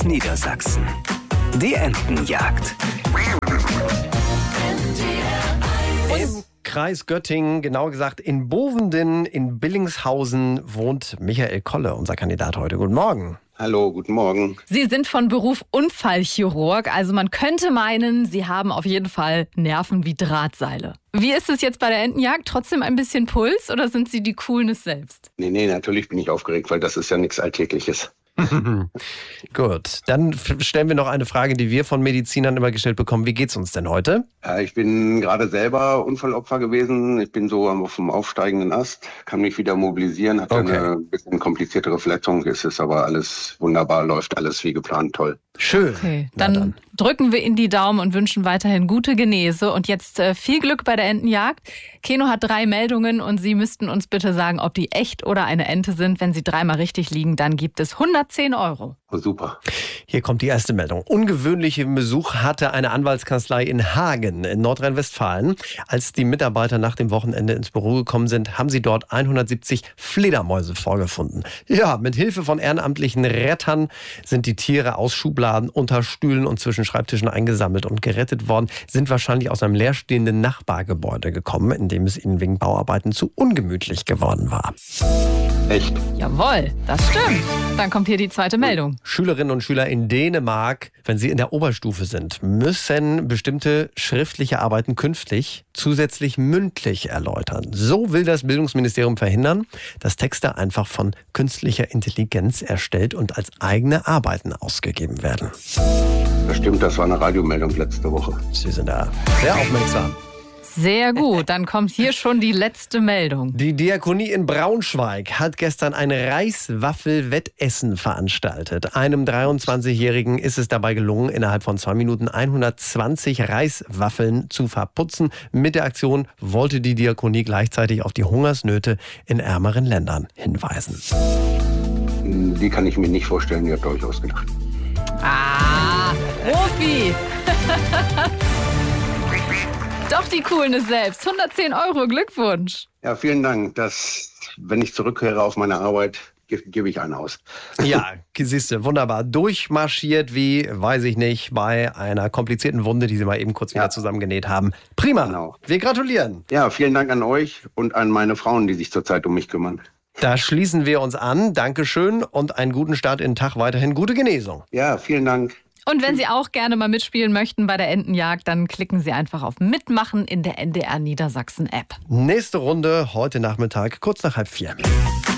Niedersachsen. Die Entenjagd. Im Kreis Göttingen, genauer gesagt in Bovenden in Billingshausen, wohnt Michael Kolle, unser Kandidat heute. Guten Morgen. Hallo, guten Morgen. Sie sind von Beruf Unfallchirurg, also man könnte meinen, Sie haben auf jeden Fall Nerven wie Drahtseile. Wie ist es jetzt bei der Entenjagd? Trotzdem ein bisschen Puls oder sind Sie die Coolness selbst? Nee, natürlich bin ich aufgeregt, weil das ist ja nichts Alltägliches. Gut, dann stellen wir noch eine Frage, die wir von Medizinern immer gestellt bekommen. Wie geht's uns denn heute? Ich bin gerade selber Unfallopfer gewesen. Ich bin so auf dem aufsteigenden Ast, kann mich wieder mobilisieren, hatte eine bisschen kompliziertere Verletzung. Es ist aber alles wunderbar, läuft alles wie geplant, toll. Schön. Okay, dann drücken wir Ihnen die Daumen und wünschen weiterhin gute Genese. Und jetzt viel Glück bei der Entenjagd. Keno hat 3 Meldungen und Sie müssten uns bitte sagen, ob die echt oder eine Ente sind. Wenn sie 3-mal richtig liegen, dann gibt es 110 €. Oh, super. Hier kommt die erste Meldung. Ungewöhnlichen Besuch hatte eine Anwaltskanzlei in Hagen in Nordrhein-Westfalen. Als die Mitarbeiter nach dem Wochenende ins Büro gekommen sind, haben sie dort 170 Fledermäuse vorgefunden. Ja, mit Hilfe von ehrenamtlichen Rettern sind die Tiere aus Schubladen, unter Stühlen und zwischen Schreibtischen eingesammelt und gerettet worden, sind wahrscheinlich aus einem leerstehenden Nachbargebäude gekommen, in dem es ihnen wegen Bauarbeiten zu ungemütlich geworden war. Echt? Jawohl, das stimmt. Dann kommt hier die zweite Meldung. Schülerinnen und Schüler in Dänemark, wenn sie in der Oberstufe sind, müssen bestimmte schriftliche Arbeiten künftig zusätzlich mündlich erläutern. So will das Bildungsministerium verhindern, dass Texte einfach von künstlicher Intelligenz erstellt und als eigene Arbeiten ausgegeben werden. Das stimmt, das war eine Radiomeldung letzte Woche. Sie sind da sehr aufmerksam. Sehr gut, dann kommt hier schon die letzte Meldung. Die Diakonie in Braunschweig hat gestern ein Reiswaffel-Wettessen veranstaltet. Einem 23-Jährigen ist es dabei gelungen, innerhalb von 2 Minuten 120 Reiswaffeln zu verputzen. Mit der Aktion wollte die Diakonie gleichzeitig auf die Hungersnöte in ärmeren Ländern hinweisen. Die kann ich mir nicht vorstellen, die habt ihr euch ausgedacht. Ah, Profi! Doch die Coolness selbst. 110 €, Glückwunsch. Ja, vielen Dank. Wenn ich zurückkehre auf meine Arbeit, gebe ich einen aus. Ja, siehst du, wunderbar. Durchmarschiert wie, weiß ich nicht, bei einer komplizierten Wunde, die Sie mal eben kurz wieder zusammengenäht haben. Prima. Genau. Wir gratulieren. Ja, vielen Dank an euch und an meine Frauen, die sich zurzeit um mich kümmern. Da schließen wir uns an. Dankeschön und einen guten Start in den Tag. Weiterhin gute Genesung. Ja, vielen Dank. Und wenn Sie auch gerne mal mitspielen möchten bei der Entenjagd, dann klicken Sie einfach auf Mitmachen in der NDR Niedersachsen App. Nächste Runde heute Nachmittag, kurz nach 3:30.